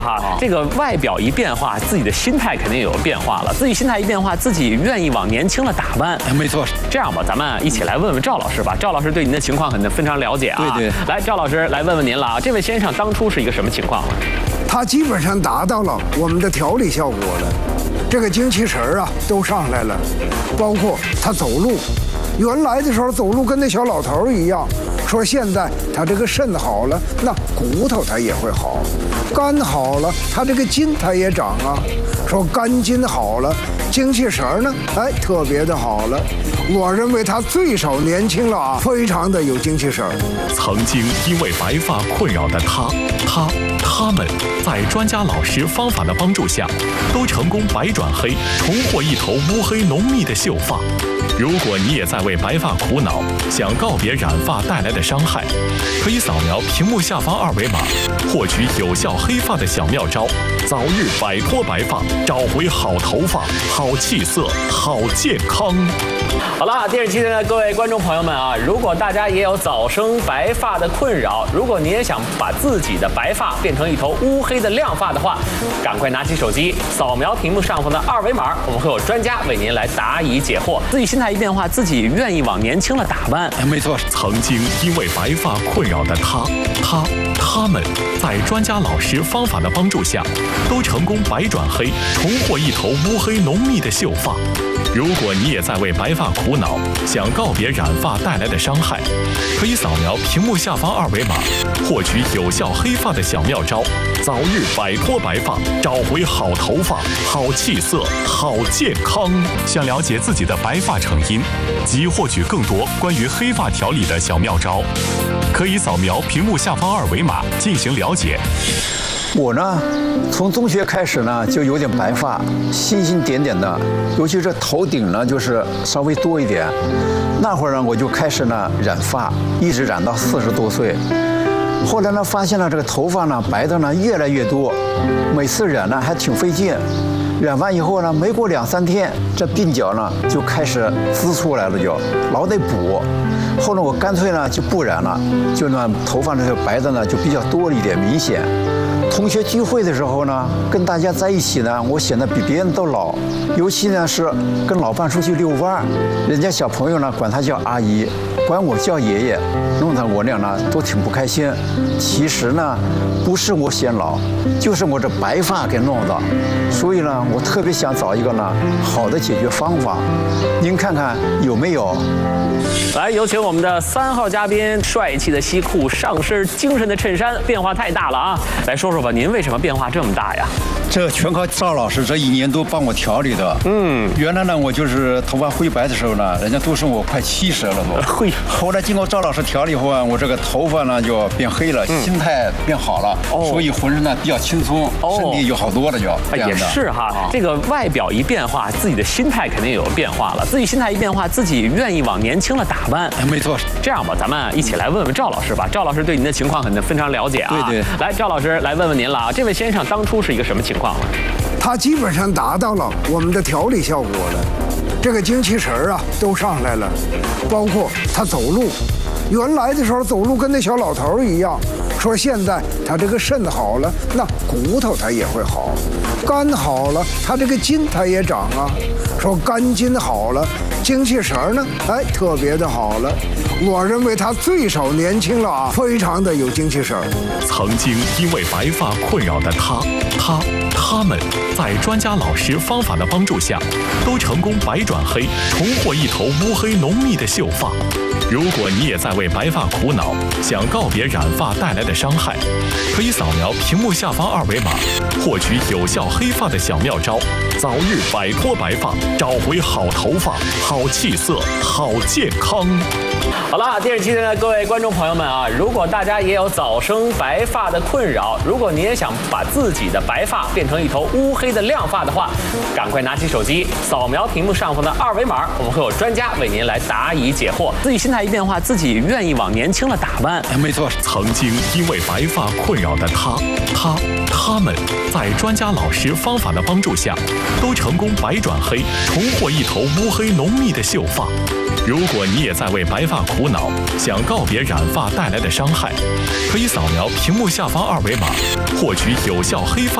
这个外表一变化，自己的心态肯定有变化了。自己心态一变化，自己愿意往年轻了打扮。 没错。 这样吧，咱们一起来问问赵老师吧。赵老师对您的情况肯定非常了解啊。 对。 来，赵老师来问问您了啊。这位先生当初是一个什么情况呢？ 他基本上达到了我们的调理效果了，这个精气神啊都上来了，包括他走路。原来的时候走路跟那小老头一样，说现在他这个肾好了，那骨头他也会好，肝好了，他这个筋他也长啊。说肝筋好了，精气神呢，特别的好了。我认为他最少年轻了啊，非常的有精气神。 曾经因为白发困扰的他们，在专家老师方法的帮助下，都成功白转黑，重获一头乌黑浓密的秀发。如果你也在为白发苦恼，想告别染发带来的伤害，可以扫描屏幕下方二维码，获取有效黑发的小妙招，早日摆脱白发，找回好头发、好气色、好健康。 好了，电视机前的各位观众朋友们啊，如果大家也有早生白发的困扰，如果你也想把自己的白发变成一头乌黑的亮发的话，赶快拿起手机扫描屏幕上方的二维码，我们会有专家为您来答疑解惑。自己心态一变化，自己愿意往年轻了打扮。 没错。 曾经因为白发困扰的他们，在专家老师方法的帮助下，都成功白转黑，重获一头乌黑浓密的秀发。如果你也在为白发苦恼，想告别染发带来的伤害，可以扫描屏幕下方二维码，获取有效黑发的小妙招，早日摆脱白发，找回好头发、好气色、好健康。想了解自己的白发成因及获取更多关于黑发调理的小妙招，可以扫描屏幕下方二维码进行了解。 我呢，从中学开始呢，就有点白发，星星点点的，尤其是头顶呢，就是稍微多一点。那会儿呢，我就开始呢染发，一直染到40多岁。后来呢，发现了这个头发呢白的呢越来越多，每次染呢还挺费劲。染完以后呢，没过2、3天，这鬓角呢就开始滋出来了，就老得补。后来我干脆呢就不染了，就呢头发呢就白的呢就比较多了一点，明显。同学聚会的时候呢，跟大家在一起呢，我显得比别人都老。尤其呢是跟老伴出去遛弯，人家小朋友呢管他叫阿姨，管我叫爷爷，弄得我俩呢都挺不开心。其实呢，不是我显老，就是我这白发给弄的。所以呢，我特别想找一个呢好的解决方法。您看看有没有？ 来，有请我们的3号嘉宾，帅气的西裤，上身精神的衬衫，变化太大了啊！来说说吧，您为什么变化这么大呀？ 这全靠赵老师这1年多帮我调理的。原来呢，我就是头发灰白的时候呢，人家都说我快70了都。后来经过赵老师调理后啊，我这个头发呢就变黑了，心态变好了，所以浑身呢比较轻松，身体就好多了就。 也是哈，这个外表一变化，自己的心态肯定有变化了。自己心态一变化，自己愿意往年轻了打扮。 没错。 这样吧，咱们一起来问问赵老师吧。赵老师对您的情况肯定非常了解啊。 对。 来，赵老师来问问您了啊，这位先生当初是一个什么情况呢？ 他基本上达到了我们的调理效果了，这个精气神啊都上来了，包括他走路。原来的时候走路跟那小老头一样，说现在他这个肾好了，那骨头他也会好，肝好了，他这个筋他也长啊。说肝筋好了，精气神呢，特别的好了。我认为他最少年轻了啊，非常的有精气神。 曾经因为白发困扰的他们，在专家老师方法的帮助下，都成功白转黑，重获一头乌黑浓密的秀发。如果你也在为白发苦恼，想告别染发带来的伤害，可以扫描屏幕下方二维码，获取有效黑发的小妙招，早日摆脱白发，找回好头发、好气色、好健康。 好了，电视机前的各位观众朋友们啊，如果大家也有早生白发的困扰，如果你也想把自己的白发变成一头乌黑的亮发的话，赶快拿起手机扫描屏幕上方的二维码，我们会有专家为您来答疑解惑。自己心态一变化，自己愿意往年轻了打扮。 没错。 曾经因为白发困扰的他们，在专家老师方法的帮助下，都成功白转黑，重获一头乌黑浓密的秀发。 如果你也在为白发苦恼，想告别染发带来的伤害，可以扫描屏幕下方2维码，获取有效黑发